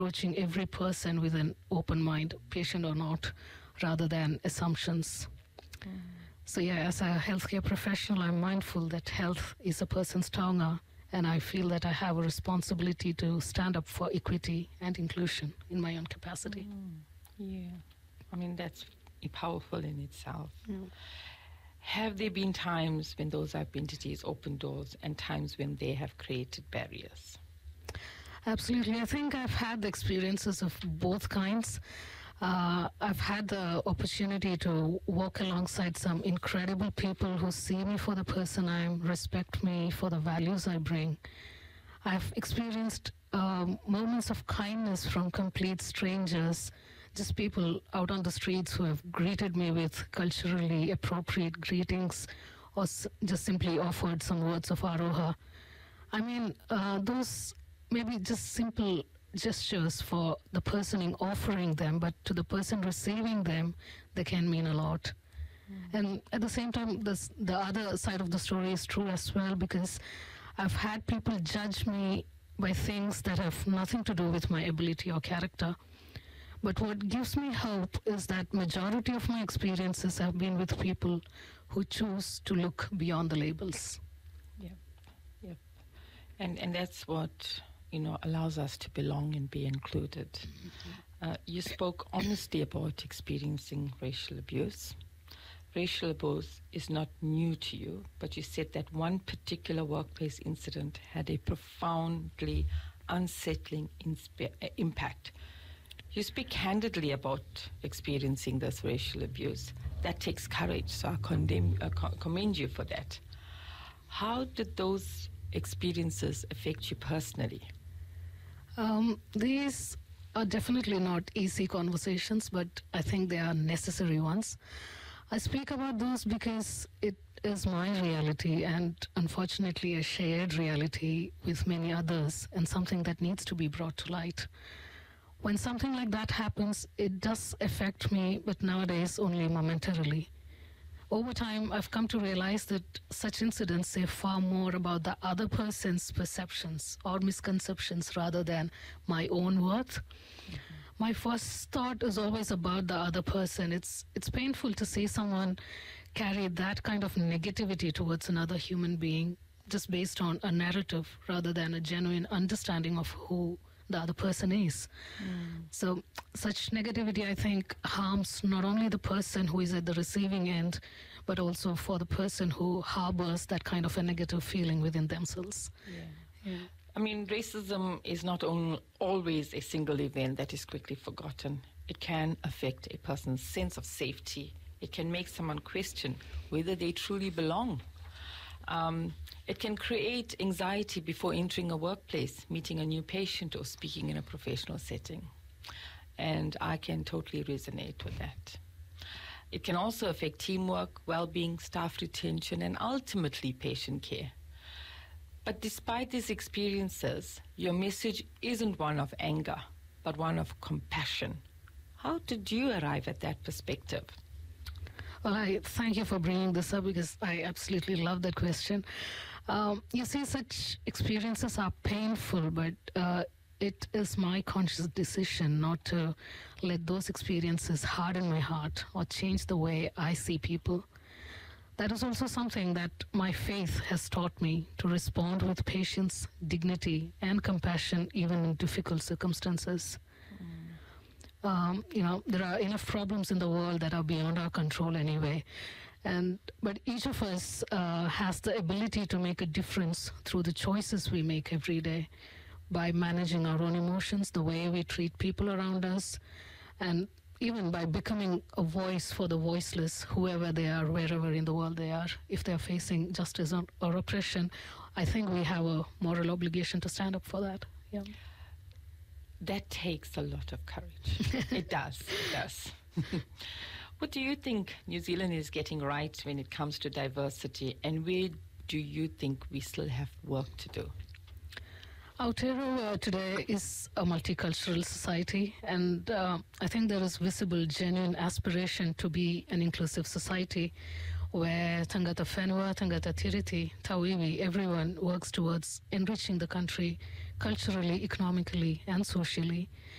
approaching every person with an open mind, patient or not, rather than assumptions. So yeah, as a healthcare professional, I'm mindful that health is a person's taonga, and I feel that I have a responsibility to stand up for equity and inclusion in my own capacity. Yeah, I mean, that's powerful in itself. Have there been times when those identities open doors and times when they have created barriers? Absolutely. I think I've had the experiences of both kinds. I've had the opportunity to walk alongside some incredible people who see me for the person I am, respect me for the values I bring. I've experienced moments of kindness from complete strangers, just people out on the streets who have greeted me with culturally appropriate greetings or just simply offered some words of aroha. I mean, those maybe just simple gestures for the person offering them, but to the person receiving them, they can mean a lot. And at the same time, the other side of the story is true as well, because I've had people judge me by things that have nothing to do with my ability or character. But what gives me hope is that majority of my experiences have been with people who choose to look beyond the labels. Yep. And that's what allows us to belong and be included. You spoke honestly about experiencing racial abuse. Racial abuse is not new to you, but you said that one particular workplace incident had a profoundly unsettling impact. You speak candidly about experiencing this racial abuse. That takes courage, so I commend you for that. How did those experiences affect you personally? These are definitely not easy conversations, but I think they are necessary ones. I speak about those because it is my reality and unfortunately a shared reality with many others, and something that needs to be brought to light. When something like that happens, it does affect me, but nowadays only momentarily. Over time, I've come to realize that such incidents say far more about the other person's perceptions or misconceptions rather than my own worth. My first thought is always about the other person. It's painful to see someone carry that kind of negativity towards another human being just based on a narrative rather than a genuine understanding of who the other person is. So such negativity, I think, harms not only the person who is at the receiving end, but also for the person who harbors that kind of a negative feeling within themselves. Yeah. I mean, racism is not always a single event that is quickly forgotten. It can affect a person's sense of safety. It can make someone question whether they truly belong. It can create anxiety before entering a workplace, meeting a new patient, or speaking in a professional setting. And I can totally resonate with that. It can also affect teamwork, well-being, staff retention, and ultimately patient care. But despite these experiences, your message isn't one of anger, but one of compassion. How did you arrive at that perspective? Well, I thank you for bringing this up because I absolutely love that question. You see, such experiences are painful, but it is my conscious decision not to let those experiences harden my heart or change the way I see people. That is also something that my faith has taught me, to respond with patience, dignity, and compassion even in difficult circumstances. There are enough problems in the world that are beyond our control anyway. But each of us has the ability to make a difference through the choices we make every day, by managing our own emotions, the way we treat people around us, and even by becoming a voice for the voiceless, whoever they are, wherever in the world they are. If they are facing justice or oppression, I think we have a moral obligation to stand up for that. Yeah. That takes a lot of courage. It does. What do you think New Zealand is getting right when it comes to diversity, and where do you think we still have work to do? Aotearoa today is a multicultural society, and I think there is visible, genuine aspiration to be an inclusive society where tangata whenua, tangata tiriti, tauiwi, everyone works towards enriching the country, culturally, economically, and socially.